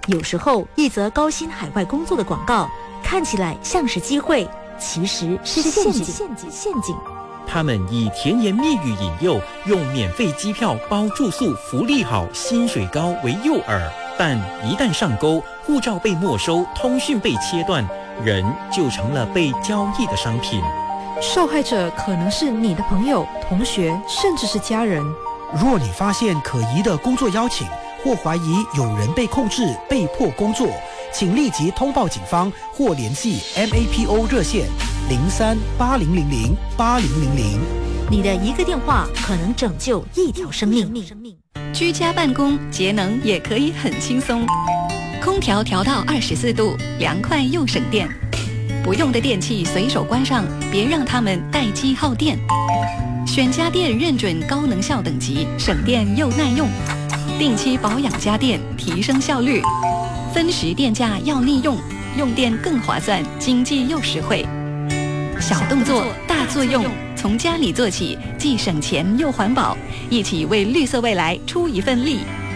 有时候，一则高薪海外工作的广告看起来像是机会，其实是陷阱。 他们以甜言蜜语引诱，用免费机票、包住宿、福利好、薪水高为诱饵，但一旦上钩，护照被没收，通讯被切断，人就成了被交易的商品。 受害者可能是你的朋友、同学，甚至是家人。 若你发现可疑的工作邀请，或怀疑有人被控制、被迫工作，请立即通报警方或联系 MAPO 热线03-8000-8000。 你的一个电话可能拯救一条生命。 居家办公节能也可以很轻松，空调调到24度，凉快又省电。不用的电器随手关上，别让它们待机耗电。选家电认准高能效等级，省电又耐用。定期保养家电，提升效率。分时电价要利用，用电更划算，经济又实惠。小动作大作用，从家里做起，既省钱又环保，一起为绿色未来出一份力。